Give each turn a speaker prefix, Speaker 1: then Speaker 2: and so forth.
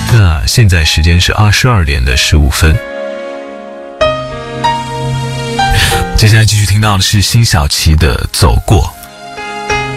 Speaker 1: 那现在时间是22:15。接下来继续听到的是辛晓琪的《走过》。